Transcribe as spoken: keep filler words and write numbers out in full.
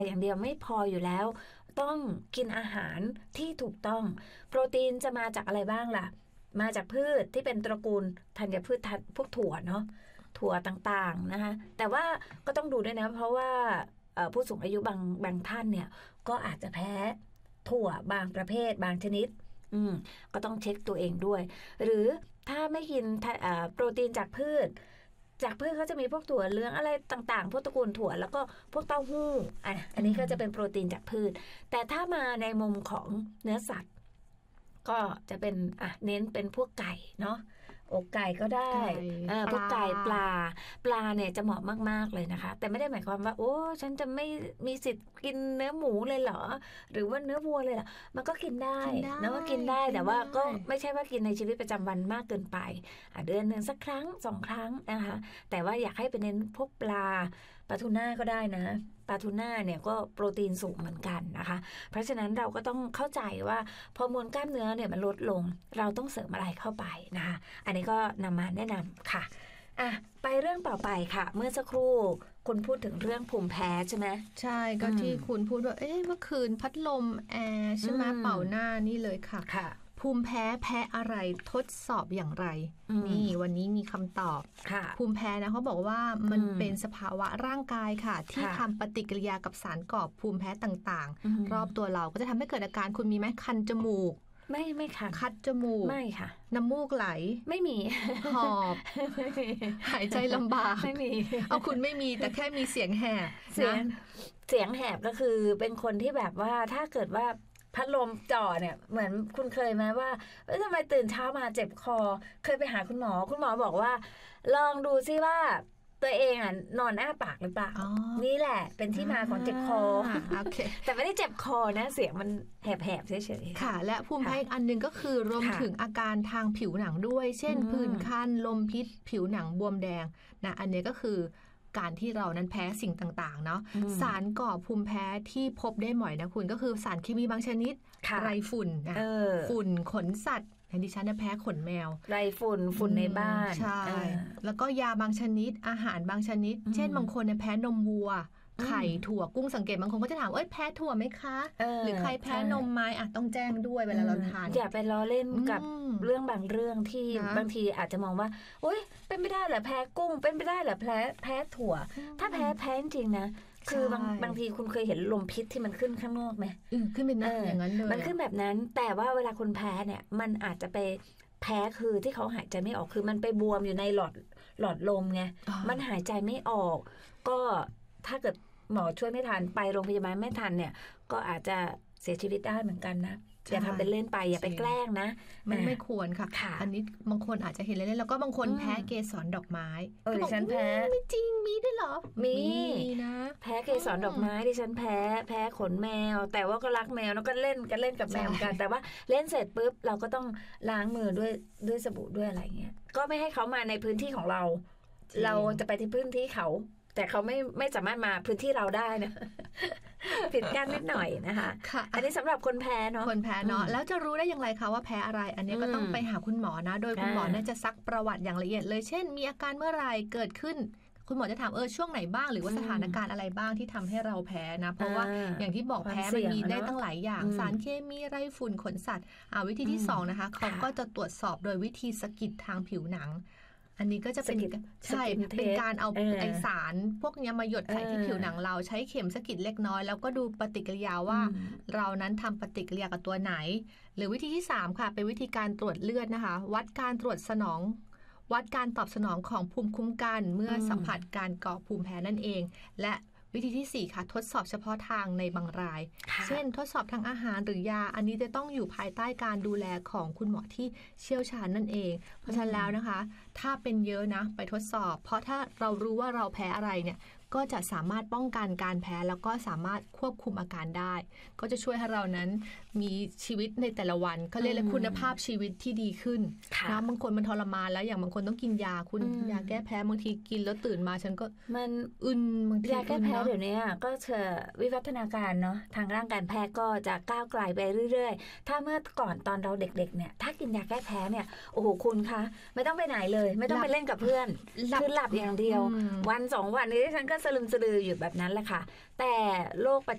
อย่างเดียวไม่พออยู่แล้วต้องกินอาหารที่ถูกต้องโปรตีนจะมาจากอะไรบ้างล่ะมาจากพืชที่เป็นตระกูลธัญพืชพวกถั่วเนาะถั่วต่างๆนะคะแต่ว่าก็ต้องดูด้วยนะเพราะว่าผู้สูงอายุบางบางท่านเนี่ยก็อาจจะแพ้ถั่วบางประเภทบางชนิดอืมก็ต้องเช็คตัวเองด้วยหรือถ้าไม่กินโปรตีนจากพืชจากพืชเขาจะมีพวกถั่วเหลืองอะไรต่างๆพวกตระกูลถั่วแล้วก็พวกเต้าหู้อ่ะอันนี้ก็จะเป็นโปรตีนจากพืชแต่ถ้ามาในมุมของเนื้อสัตว์ก็จะเป็นอ่ะเน้นเป็นพวกไก่เนาะอกไก่ก็ได้เออพวกไก่ปลาปลาเนี่ยจะเหมาะมากๆเลยนะคะแต่ไม่ได้หมายความว่าโอ้ฉันจะไม่มีสิทธิ์กินเนื้อหมูเลยเหรอหรือว่าเนื้อวัวเลยเหรอมันก็กินได้นะว่ากินได้แต่ว่าก็ไม่ใช่ว่ากินในชีวิตประจำวันมากเกินไปอ่ะเดือนนึงสักครั้งสองครั้งนะคะแต่ว่าอยากให้ไปเน้นพวกปลาปลาทูน่าก็ได้นะปลาทูน่าเนี่ยก็โปรตีนสูงเหมือนกันนะคะเพราะฉะนั้นเราก็ต้องเข้าใจว่าพอมวลกล้ามเนื้อเนี่ยมันลดลงเราต้องเสริมอะไรเข้าไปนะคะอันนี้ก็นำมาแนะนำค่ะอ่ะไปเรื่องต่อไปค่ะเมื่อสักครู่คุณพูดถึงเรื่องภูมิแพ้ใช่ไหมใช่ก็ที่คุณพูดว่าเอ๊ะเมื่อคืนพัดลมแอร์ใช่ไหมเป่าหน้านี่เลยค่ะค่ะภูมิแพ้แพ้อะไรทดสอบอย่างไรนี่วันนี้มีคำตอบภูมิแพ้นะเขาบอกว่ามันเป็นสภาวะร่างกายค่ะที่ทำปฏิกิริยากับสารก่อภูมิแพ้ต่างๆรอบตัวเราก็จะทำให้เกิดอาการคุณมีไหมคันจมูกไม่ไม่ค่ะคัดจมูกไม่ค่ะน้ำมูกไหลไม่มีหอบหายใจลำบากไม่มีเอาคุณไม่มีแต่แค่มีเสียงแหบเสียงเสียงแหบก็คือเป็นคนที่แบบว่าถ้าเกิดว่าพัดลมจ่อเนี่ยเหมือนคุณเคยไหมว่าเอ้ยทำไมตื่นเช้ามาเจ็บคอเคยไปหาคุณหมอคุณหมอบอกว่าลองดูซิว่าตัวเองอ่ะนอนอ้าปากหรือเปล่านี่แหละเป็นที่มาของเจ็บคอแต่ไม่ได้เจ็บคอนะเสียงมันแหบๆเฉยๆค่ะและภูมิแพ้อีกอันนึงก็คือรวมถึงอาการทางผิวหนังด้วยเช่นผื่นคันลมพิษผิวหนังบวมแดงนะอันนี้ก็คือการที่เรานั้นแพ้สิ่งต่างๆเนาะสารก่อภูมิแพ้ที่พบได้บ่อยนะคุณก็คือสารเคมีบางชนิดไรฝุ่นนะฝุ่นขนสัตว์ดิฉันจะแพ้ขนแมวไรฝุ่นฝุ่นในบ้านใช่แล้วก็ยาบางชนิดอาหารบางชนิดเช่นบางคนเนี่ยแพ้นมวัวไข่ถั่วกุ้งสังเกตบางคนก็จะถามเอ้ยแพ้ถั่วไหมคะหรือใครแพ้นมไหมอ่ะต้องแจ้งด้วยเวลาเราทานอย่าไปล้อเล่นกับเรื่องบางเรื่องที่บางทีอาจจะมองว่าโอ๊ยเป็นไม่ได้เหรอแพ้กุ้งเป็นไม่ได้เหรอแพ้แพ้ถั่วถ้าแพ้แพ้จริงนะคือบางบางทีคุณเคยเห็นลมพิษที่มันขึ้นข้างนอกไหมขึ้นเป็นอย่างนั้นเลยมันขึ้นแบบนั้นแต่ว่าเวลาคนแพ้เนี่ยมันอาจจะไปแพ้คือที่เขาหายใจไม่ออกคือมันไปบวมอยู่ในหลอดหลอดลมไงมันหายใจไม่ออกก็ถ้าเกิดหมอช่วยไม่ทันไปโรงพยาบาลไม่ทันเนี่ยก็อาจจะเสียชีวิตได้เหมือนกันนะอย่าทำเป็นเล่นไปอย่าไปแกล้งนะมันไม่ควรค่ะอันนี้บางคนอาจจะเห็นเล่นๆแล้วก็บางคนแพ้เกสรดอกไม้เออดิฉันแพ้ไม่จริงมีด้วยเหรอมีนะแพ้เกสรดอกไม้ดิฉันแพ้แพ้ขนแมวแต่ว่าก็รักแมวแล้วก็เล่นกันเล่นกับแมวกันแต่ว่าเล่นเสร็จปุ๊บเราก็ต้องล้างมือด้วยด้วยสบู่ด้วยอะไรเงี้ยก็ไม่ให้เขามาในพื้นที่ของเราเราจะไปที่พื้นที่เขาแต่เขาไม่ไม่สามารถมาพื้นที่เราได้นะผิดกันนิดหน่อยนะคะอันนี้สำหรับคนแพ้เนาะคนแพ้เนาะแล้วจะรู้ได้อย่างไรคะว่าแพ้อะไรอันนี้ก็ต้องไปหาคุณหมอนะโดยคุณหมอน่าจะซักประวัติอย่างละเอียดเลยเช่นมีอาการเมื่อไรเกิดขึ้นคุณหมอจะถามเออช่วงไหนบ้างหรือว่าสถานการณ์อะไรบ้างที่ทำให้เราแพ้นะเพราะว่าอย่างที่บอกแพ้มันมีได้ตั้งหลายอย่างสารเคมีไรฝุ่นขนสัตว์อ่าวิธีที่สองนะคะเขาก็จะตรวจสอบโดยวิธีสกิดทางผิวหนังอันนี้ก็จะเป็นใช่เป็นการเอาไอสารพวกนี้มาหยดใส่ที่ผิวหนังเราใช้เข็มสกิดเล็กน้อยแล้วก็ดูปฏิกิริยาว่าเรานั้นทำปฏิกิริยากับตัวไหนหรือวิธีที่สามค่ะเป็นวิธีการตรวจเลือดนะคะวัดการตรวจสนองวัดการตอบสนองของภูมิคุ้มกันเมื่อสัมผัสการก่อภูมิแพ้นั่นเองและวิธีที่สี่ค่ะทดสอบเฉพาะทางในบางรายเช่นทดสอบทางอาหารหรือยาอันนี้จะต้องอยู่ภายใต้การดูแลของคุณหมอที่เชี่ยวชาญนั่นเองเพราะฉะนั้นแล้วนะคะถ้าเป็นเยอะนะไปทดสอบเพราะถ้าเรารู้ว่าเราแพ้อะไรเนี่ยก็จะสามารถป้องกันการแพ้แล้วก็สามารถควบคุมอาการได้ก็จะช่วยให้เรานั้นมีชีวิตในแต่ละวันก็เรียกว่าคุณภาพชีวิตที่ดีขึ้นนะบางคนมันทรมานแล้วอย่างบางคนต้องกินยาคุณยาแก้แพ้บางทีกินแล้วตื่นมาฉันก็มันอึนบางทียาแก้แพ้เดี๋ยวนี้ก็เชิญวิวัฒนาการเนาะทางร่างการแพทย์ก็จะก้าวไกลไปเรื่อยๆถ้าเมื่อก่อนตอนเราเด็กๆเนี่ยถ้ากินยาแก้แพ้เนี่ยโอ้โหคุณคะไม่ต้องไปไหนเลยไม่ต้องไปเล่นกับเพื่อนคือหลับอย่างเดียววันสองวันนี้ฉันก็สลึมสลืออยู่แบบนั้นแหละค่ะแต่โรคปัจ